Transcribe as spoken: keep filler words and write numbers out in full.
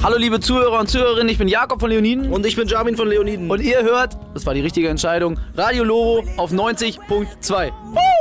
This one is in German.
Hallo liebe Zuhörer und Zuhörerinnen, ich bin Jakob von Leoniden. Und ich bin Jamin von Leoniden. Und ihr hört, das war die richtige Entscheidung, Radio Lobo auf neunzig Punkt zwei.